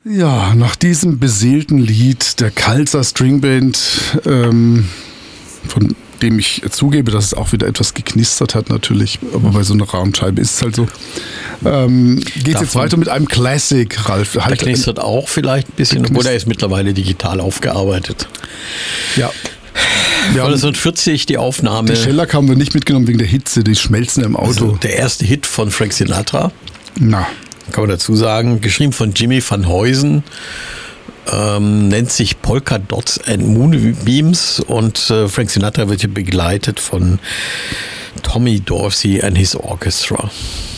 Ja, nach diesem beseelten Lied der Kalser Stringband, von dem ich zugebe, dass es auch wieder etwas geknistert hat natürlich, aber bei so einer Raumscheibe ist es halt so, geht es jetzt weiter mit einem Classic, Ralf. Der knistert auch vielleicht ein bisschen, obwohl er ist mittlerweile digital aufgearbeitet. Ja. Wir 1940 die Aufnahme. Die Shellac haben wir nicht mitgenommen wegen der Hitze, die schmelzen im Auto. Also der erste Hit von Frank Sinatra. Na. Kann man dazu sagen. Geschrieben von Jimmy Van Heusen. Nennt sich Polka Dots and Moonbeams und Frank Sinatra wird hier begleitet von Tommy Dorsey and his Orchestra.